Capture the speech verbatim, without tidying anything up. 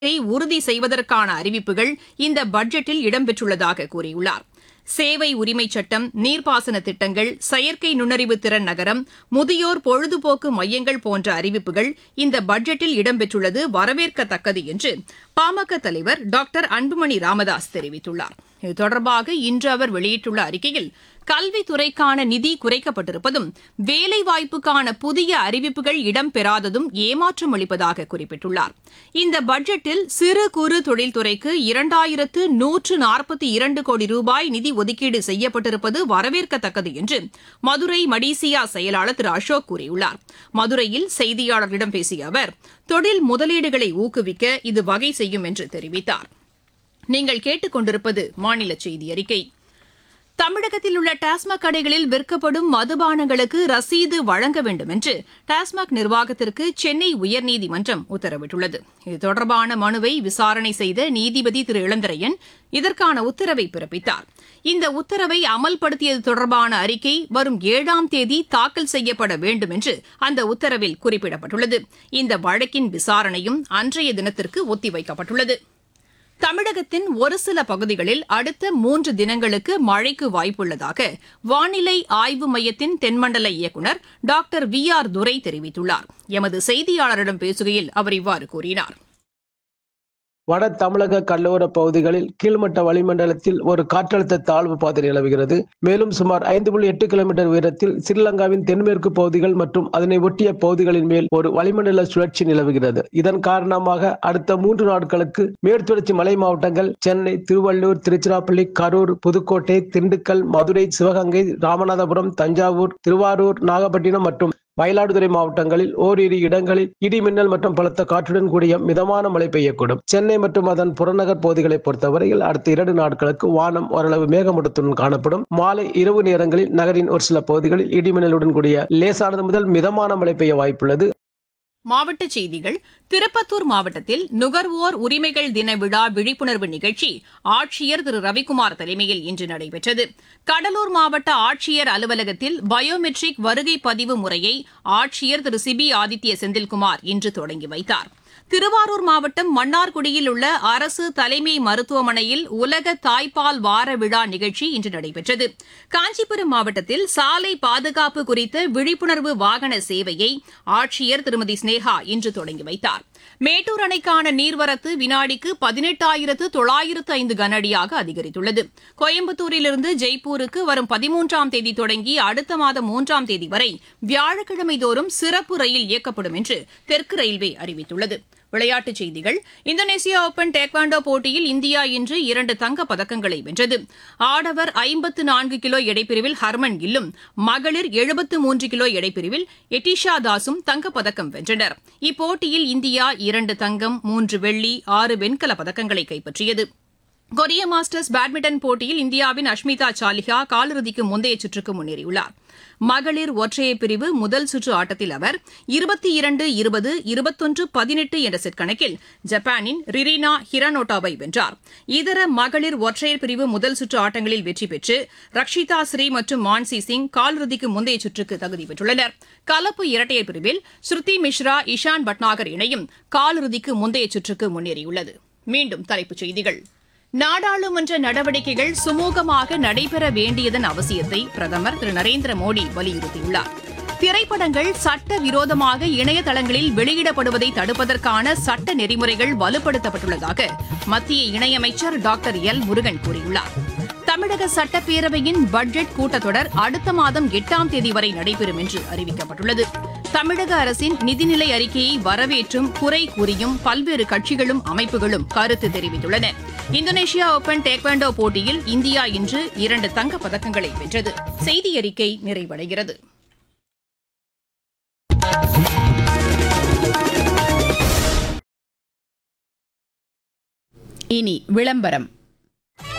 உறுதி செய்வதற்கான அறிவிப்புகள் இந்த பட்ஜெட்டில் இடம்பெற்றுள்ளதாக கூறியுள்ளார். சேவை உரிமைச் சட்டம், நீர்ப்பாசன திட்டங்கள், செயற்கை நுண்ணறிவு திறன் நகரம், முதியோர் பொழுதுபோக்கு மையங்கள் போன்ற அறிவிப்புகள் இந்த பட்ஜெட்டில் இடம்பெற்றுள்ளது வரவேற்கத்தக்கது என்று பாமக தலைவர் டாக்டர் அன்புமணி ராமதாஸ் தெரிவித்துள்ளார். இது தொடர்பாக இன்று அவர் வெளியிட்டுள்ள அறிக்கையில், கல்வித்துறைக்கான நிதி குறைக்கப்பட்டிருப்பதும், வேலைவாய்ப்புக்கான புதிய அறிவிப்புகள் இடம்பெறாததும் ஏமாற்றம் அளிப்பதாக குறிப்பிட்டுள்ளார். இந்த பட்ஜெட்டில் சிறு குறு தொழில்துறைக்கு இரண்டாயிரத்து நூற்று நாற்பத்தி இரண்டு கோடி ரூபாய் நிதி ஒதுக்கீடு செய்யப்பட்டிருப்பது வரவேற்கத்தக்கது என்று மதுரை மடிசியா செயலாளர் திரு அசோக் கூறியுள்ளார். மதுரையில் செய்தியாளர்களிடம் பேசிய அவர், தொழில் முதலீடுகளை ஊக்குவிக்க இது வகை செய்யும் என்று தெரிவித்தார். நீங்கள் கேட்டுக் கொண்டிருப்பது மாநில செய்தி அறிக்கை. தமிழகத்தில் உள்ள டாஸ்மாக் கடைகளில் விற்கப்படும் மதுபானங்களுக்கு ரசீது வழங்க வேண்டும் என்று டாஸ்மாக் நிர்வாகத்திற்கு சென்னை உயர்நீதிமன்றம் உத்தரவிட்டுள்ளது. இது தொடர்பான மனுவை விசாரணை செய்த நீதிபதி திரு இளந்திரையன் இதற்கான உத்தரவை பிறப்பித்தார். இந்த உத்தரவை அமல்படுத்தியது தொடர்பான அறிக்கை வரும் ஏழாம் தேதி தாக்கல் செய்யப்பட வேண்டும் என்று அந்த உத்தரவில் குறிப்பிடப்பட்டுள்ளது. இந்த வழக்கின் விசாரணையும் அன்றைய தினத்திற்கு ஒத்திவைக்கப்பட்டுள்ளது. தமிழகத்தின் ஒரு சில பகுதிகளில் அடுத்த மூன்று தினங்களுக்கு மழைக்கு வாய்ப்புள்ளதாக வானிலை ஆய்வு மையத்தின் தென்மண்டல இயக்குநர் டாக்டர் வி ஆர் துரை தெரிவித்துள்ளார். எமது செய்தியாளரிடம் பேசுகையில் அவர் இவ்வாறு கூறினார். வட தமிழக கடலோர பகுதிகளில் கீழ்மட்ட வளிமண்டலத்தில் ஒரு காற்றழுத்த தாழ்வு பாதை நிலவுகிறது. மேலும் சுமார் ஐந்து புள்ளி எட்டு கிலோமீட்டர் உயரத்தில் ஸ்ரீலங்காவின் தென்மேற்கு பகுதிகள் மற்றும் அதனை ஒட்டிய பகுதிகளின் மேல் ஒரு வளிமண்டல சுழற்சி நிலவுகிறது. இதன் காரணமாக அடுத்த மூன்று நாட்களுக்கு மேற்குத்தொடர்ச்சி மலை மாவட்டங்கள் சென்னை, திருவள்ளூர், திருச்சிராப்பள்ளி, கரூர், புதுக்கோட்டை, திண்டுக்கல், மதுரை, சிவகங்கை, ராமநாதபுரம், தஞ்சாவூர், திருவாரூர், நாகப்பட்டினம் மற்றும் மயிலாடுதுறை மாவட்டங்களில் ஓரிரு இடங்களில் இடி மின்னல் மற்றும் பலத்த காற்றுடன் கூடிய மிதமான மழை பெய்யக்கூடும். சென்னை மற்றும் அதன் புறநகர் பகுதிகளை பொறுத்தவரையில் அடுத்த இரண்டு நாட்களுக்கு வானம் ஓரளவு மேகமூட்டத்துடன் காணப்படும். மாலை இரவு நேரங்களில் நகரின் ஒரு சில பகுதிகளில் இடி மின்னலுடன் கூடிய லேசானது முதல் மிதமான மழை பெய்ய வாய்ப்புள்ளது. மாவட்டச் செய்திகள். திருப்பத்தூர் மாவட்டத்தில் நுகர்வோர் உரிமைகள் தின விழா விழிப்புணர்வு நிகழ்ச்சி ஆட்சியர் திரு ரவிக்குமார் தலைமையில் இன்று நடைபெற்றது. கடலூர் மாவட்ட ஆட்சியர் அலுவலகத்தில் பயோமெட்ரிக் வருகை பதிவு முறையை ஆட்சியர் திரு சிபி ஆதித்ய செந்தில்குமார் இன்று தொடங்கி வைத்தார். திருவாரூர் மாவட்டம் மன்னார்குடியில் உள்ள அரசு தலைமை மருத்துவமனையில் உலக தாய்ப்பால் வார விழா நிகழ்ச்சி இன்று நடைபெற்றது. காஞ்சிபுரம் மாவட்டத்தில் சாலை பாதுகாப்பு குறித்த விழிப்புணர்வு வாகன சேவையை ஆட்சியர் திருமதி ஸ்னேகா இன்று தொடங்கி வைத்தார். மேட்டூர் அணைக்கான நீர்வரத்து வினாடிக்கு பதினெட்டாயிரத்து தொள்ளாயிரத்து ஐந்து கனஅடியாக அதிகரித்துள்ளது. கோயம்புத்தூரிலிருந்து ஜெய்ப்பூருக்கு வரும் பதிமூன்றாம் தேதி தொடங்கி அடுத்த மாதம் மூன்றாம் தேதி வரை வியாழக்கிழமை தோறும் சிறப்பு ரயில் இயக்கப்படும் என்று தெற்கு ரயில்வே அறிவித்துள்ளது. விளையாட்டுச் செய்திகள். இந்தோனேசியா ஓபன் டேக்வாண்டோ போட்டியில் இந்தியா இன்று இரண்டு தங்கப் பதக்கங்களை வென்றது. ஆடவர் ஐம்பத்து நான்கு கிலோ எடைப்பிரிவில் ஹர்மன் கில்லும், மகளிர் எழுபத்து மூன்று கிலோ எடைப்பிரிவில் எட்டிஷா தாஸும் தங்கப்பதக்கம் வென்றனர். இப்போட்டியில் இந்தியா இரண்டு தங்கம், மூன்று வெள்ளி, ஆறு வெண்கலப் பதக்கங்களை கைப்பற்றியது. கொரிய மாஸ்டர்ஸ் பேட்மிண்டன் போட்டியில் இந்தியாவின் அஷ்மிதா சாலிஹா காலிறுதிக்கு முந்தைய சுற்றுக்கு முன்னேறியுள்ளார். மகளிர் ஒற்றையர் பிரிவு முதல் சுற்று ஆட்டத்தில் அவர் இருபத்தி இரண்டு இருபது, இருபத்தொன்று பதினெட்டு என்ற செட் கணக்கில் ஜப்பானின் ரிரினா ஹிரானோட்டாவை வென்றார். இதர மகளிர் ஒற்றையர் பிரிவு முதல் சுற்று ஆட்டங்களில் வெற்றி பெற்று ரக்ஷிதா ஸ்ரீ மற்றும் மான்சி சிங் காலிறுதிக்கு முந்தைய சுற்றுக்கு தகுதி பெற்றுள்ளனர். கலப்பு இரட்டையர் பிரிவில் ஸ்ருதி மிஸ்ரா, இஷான் பட்நாகர் இணையும் காலிறுதிக்கு முந்தைய சுற்றுக்கு முன்னேறியுள்ளது. மீண்டும் தலைப்புச் செய்திகள். நாடாளுமன்ற நடவடிக்கைகள் சுமூகமாக நடைபெற வேண்டியதன் அவசியத்தை பிரதமர் திரு நரேந்திர மோடி வலியுறுத்தியுள்ளார். திரைப்படங்கள் சட்டவிரோதமாக இணையதளங்களில் வெளியிடப்படுவதை தடுப்பதற்கான சட்ட நெறிமுறைகள் வலுப்படுத்தப்பட்டுள்ளதாக மத்திய இணையமைச்சர் டாக்டர் எல் முருகன் கூறியுள்ளார். தமிழக சட்டப்பேரவையின் பட்ஜெட் கூட்டத்தொடர் அடுத்த மாதம் எட்டாம் தேதி வரை நடைபெறும் என்று அறிவிக்கப்பட்டுள்ளது. தமிழக அரசின் நிதிநிலை அறிக்கையை வரவேற்றும் குறை கூறியும் பல்வேறு கட்சிகளும் அமைப்புகளும் கருத்து தெரிவித்துள்ளன. இந்தோனேஷியா ஓபன் டேக்வாண்டோ போட்டியில் இந்தியா இன்று இரண்டு தங்கப் பதக்கங்களை வென்றது. செய்தி அறிக்கை நிறைவடைகிறது. இனி விளம்பரம்.